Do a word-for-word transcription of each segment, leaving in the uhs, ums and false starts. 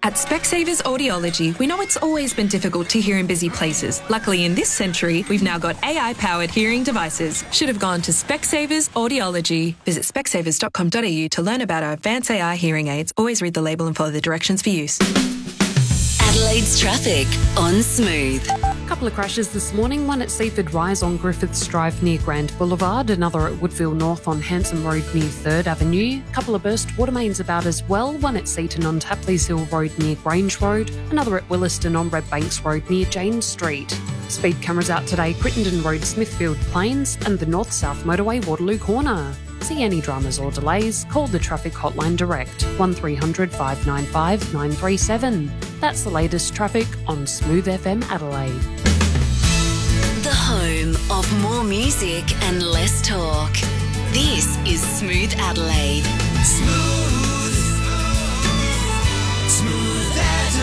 At Specsavers Audiology, we know it's always been difficult to hear in busy places. Luckily, in this century, we've now got A I-powered hearing devices. Should have gone to Specsavers Audiology. Visit specsavers dot com dot a u to learn about our advanced A I hearing aids. Always read the label and follow the directions for use. Adelaide's traffic on Smooth. A couple of crashes this morning, one at Seaford Rise on Griffiths Drive near Grand Boulevard, another at Woodville North on Hanson Road near third Avenue. A couple of burst water mains about as well, one at Seaton on Tapleys Hill Road near Grange Road, another at Williston on Red Banks Road near Jane Street. Speed cameras out today, Crittenden Road, Smithfield Plains and the North-South Motorway Waterloo Corner. See any dramas or delays, call the traffic hotline direct, one three hundred, five nine five, nine three seven. That's the latest traffic on Smooth F M Adelaide. The home of more music and less talk. This is Smooth Adelaide. Smooth. Smooth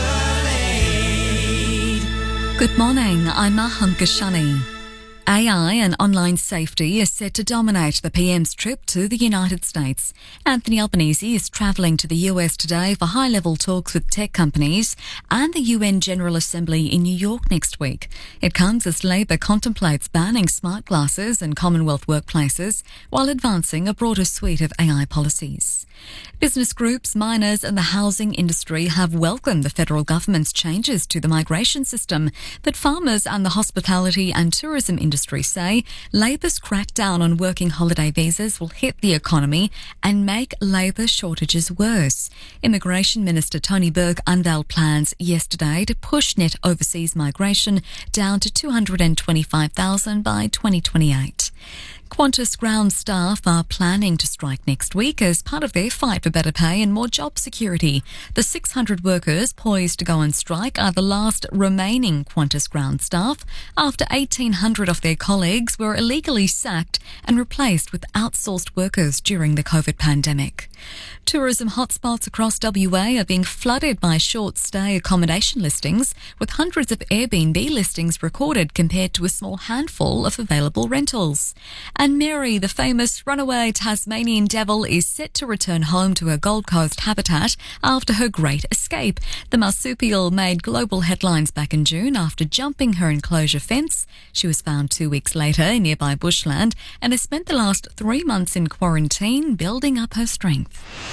Adelaide. Good morning, I'm Maham Kashani. A I and online safety is set to dominate the P M's trip to the United States. Anthony Albanese is travelling to the U S today for high-level talks with tech companies and the U N General Assembly in New York next week. It comes as Labor contemplates banning smart glasses in Commonwealth workplaces while advancing a broader suite of A I policies. Business groups, miners and the housing industry have welcomed the federal government's changes to the migration system, but farmers and the hospitality and tourism industry say Labor's crackdown on working holiday visas will hit the economy and make labour shortages worse. Immigration Minister Tony Burke unveiled plans yesterday to push net overseas migration down to two hundred twenty-five thousand by twenty twenty-eight. Qantas ground staff are planning to strike next week as part of their fight for better pay and more job security. The six hundred workers poised to go on strike are the last remaining Qantas ground staff after eighteen hundred of their colleagues were illegally sacked and replaced with outsourced workers during the COVID pandemic. Tourism hotspots across W A are being flooded by short-stay accommodation listings, with hundreds of Airbnb listings recorded compared to a small handful of available rentals. And Mary, the famous runaway Tasmanian devil, is set to return home to her Gold Coast habitat after her great escape. The marsupial made global headlines back in June after jumping her enclosure fence. She was found two weeks later in nearby bushland and has spent the last three months in quarantine building up her strength.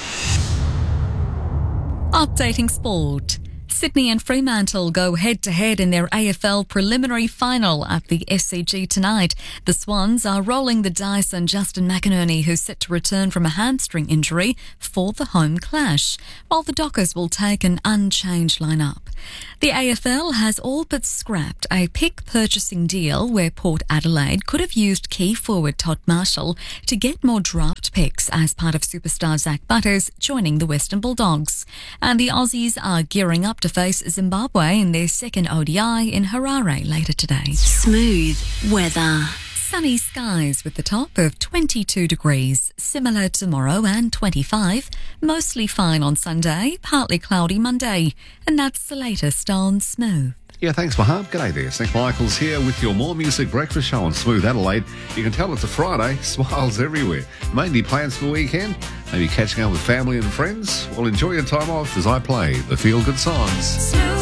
Updating sport. Sydney and Fremantle go head-to-head in their A F L preliminary final at the S C G tonight. The Swans are rolling the dice on Justin McInerney, who's set to return from a hamstring injury for the home clash, while the Dockers will take an unchanged lineup. The A F L has all but scrapped a pick purchasing deal where Port Adelaide could have used key forward Todd Marshall to get more draft picks as part of superstar Zach Butters joining the Western Bulldogs. And the Aussies are gearing up to face Zimbabwe in their second O D I in Harare later today. Smooth weather. Sunny skies with the top of twenty-two degrees, similar tomorrow and twenty-five, mostly fine on Sunday, partly cloudy Monday, and that's the latest on Smooth. Yeah, thanks, Mahab. G'day there. Snake Michaels here with your More Music Breakfast Show on Smooth Adelaide. You can tell it's a Friday, smiles everywhere. Mainly plans for the weekend, maybe catching up with family and friends. Well, enjoy your time off as I play the feel-good songs.